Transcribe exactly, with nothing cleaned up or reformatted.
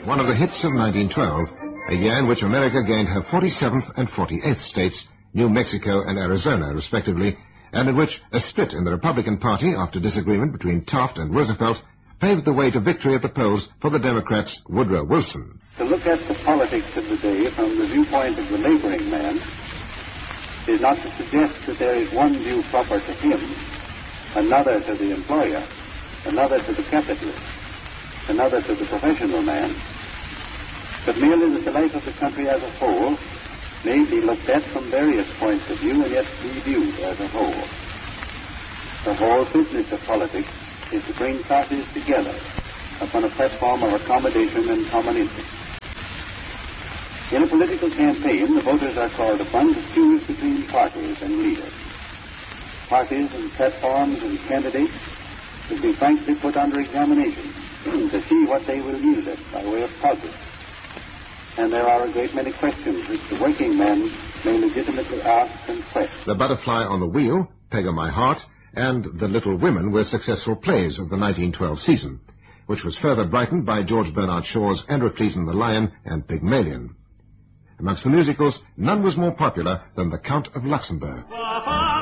one of the hits of nineteen twelve, a year in which America gained her forty-seventh and forty-eighth states, New Mexico and Arizona, respectively, and in which a split in the Republican Party after disagreement between Taft and Roosevelt paved the way to victory at the polls for the Democrats' Woodrow Wilson. To look at the politics of the day from the viewpoint of the laboring man is not to suggest that there is one view proper to him, another to the employer, another to the capitalist, another to the professional man, but merely that the life of the country as a whole may be looked at from various points of view and yet be viewed as a whole. The whole business of politics is to bring parties together upon a platform of accommodation and common interest. In a political campaign, the voters are called upon to choose between parties and leaders. Parties and platforms and candidates should be frankly put under examination to see what they will yield us by way of progress. And there are a great many questions which the working man may legitimately ask and question. The Butterfly on the Wheel, Peg of My Heart, and The Little Women were successful plays of the nineteen twelve season, which was further brightened by George Bernard Shaw's Androcles and the Lion and Pygmalion. Amongst the musicals, none was more popular than The Count of Luxembourg.